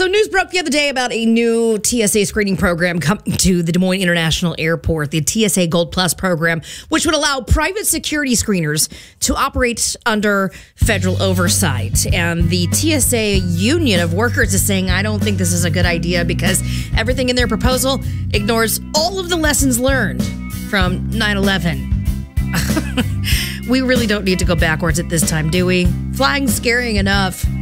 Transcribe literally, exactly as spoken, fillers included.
So news broke the other day about a new T S A screening program coming to the Des Moines International Airport, the T S A Gold Plus program, which would allow private security screeners to operate under federal oversight. And the T S A Union of Workers is saying, I don't think this is a good idea because everything in their proposal ignores all of the lessons learned from nine eleven. We really don't need to go backwards at this time, do we? Flying's scaring enough.